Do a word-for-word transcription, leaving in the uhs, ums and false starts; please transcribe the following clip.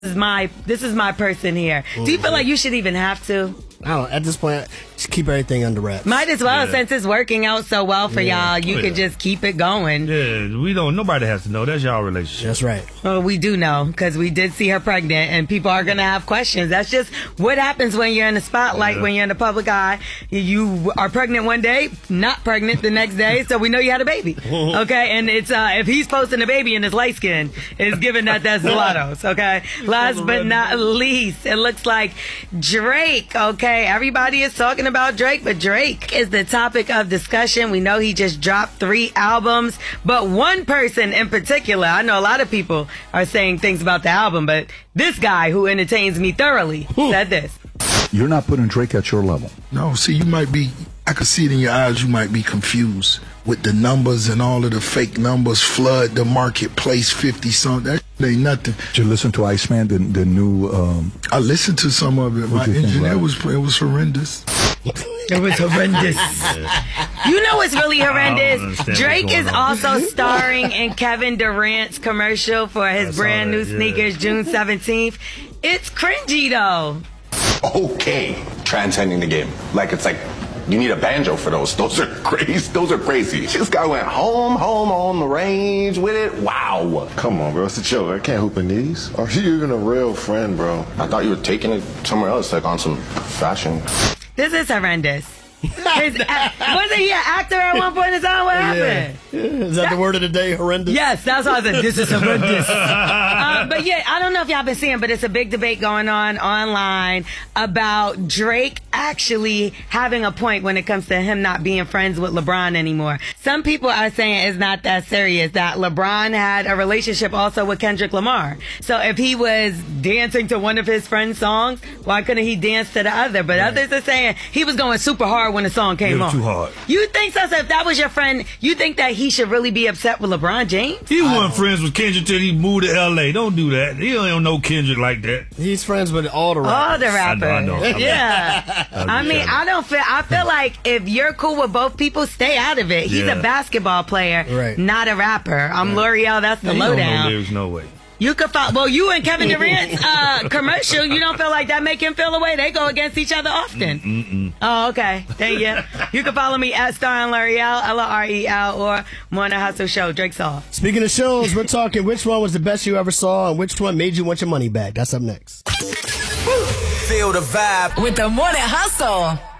This is my this is my person here. Mm-hmm. Do you feel like you should even have to? I don't. At this point, just keep everything under wraps. Might as well, Yeah. since it's working out so well for Yeah. y'all. You Oh, could yeah. just keep it going. Yeah, we don't. Nobody has to know. That's y'all relationship. That's right. Well, we do know because we did see her pregnant, and people are gonna have questions. That's just what happens when you're in the spotlight, Yeah. when you're in the public eye. You are pregnant one day, not pregnant the next day, so we know you had a baby. Okay, and it's uh, if he's posting a baby and it's light skin, it's given that that's Lotto's. Okay, last but not least, it looks like Drake. Okay, everybody is talking about Drake, but Drake is the topic of discussion. We know he just dropped three albums, but one person in particular, I know a lot of people are saying things about the album, but this guy who entertains me thoroughly said this. You're not putting Drake at your level. No, see, you might be, I could see it in your eyes, you might be confused with the numbers and all of the fake numbers flood the marketplace fifty something. That ain't nothing. Did you listen to Iceman, the, the new... Um, I listened to some of it. My What'd you think, engineer Rob? was, it was horrendous. It was horrendous. You know what's really horrendous? understand Drake what's going is on. also starring in Kevin Durant's commercial for his I saw brand new that, yeah. sneakers, June seventeenth. It's cringy, though. Okay, transcending the game. Like it's like you need a banjo for those. Those are crazy. Those are crazy. This guy went home, home on the range with it. Wow. Come on, bro. It's a joke. I can't hoop in these. Are you even a real friend, bro? I thought you were taking it somewhere else, like on some fashion. This is horrendous. His, a- wasn't he an actor at one point in time? What happened? Is that the word of the day? Horrendous? Yes, that's what I said. This is horrendous. uh, but yeah, I don't know if y'all been seeing, but it's a big debate going on online about Drake actually having a point when it comes to him not being friends with LeBron anymore. Some people are saying it's not that serious, that LeBron had a relationship also with Kendrick Lamar. So if he was dancing to one of his friend's songs, why couldn't he dance to the other? But others are saying he was going super hard when the song came Yeah, on. too hard. You think so? So if that was your friend, you think that he should really be upset with LeBron James? He wasn't friends with Kendrick till he moved to L A. Don't do that. He don't know Kendrick like that. He's friends with all the rappers. All the rappers. I know, I know. Yeah. I mean, I don't feel, I feel like if you're cool with both people, stay out of it. He's Yeah. a basketball player, Right. not a rapper. I'm L'Oreal, that's the He don't know lowdown. lyrics, no way. You could follow, well, you and Kevin Durant's uh, commercial, you don't feel like that make him feel away? They go against each other often. Mm-mm. Oh, okay. Thank you. You can follow me at Star and L'Oreal, L O R E L, or Morning Hustle Show. Drake's off. Speaking of shows, we're talking which one was the best you ever saw and which one made you want your money back. That's up next. Feel the vibe with the Morning Hustle.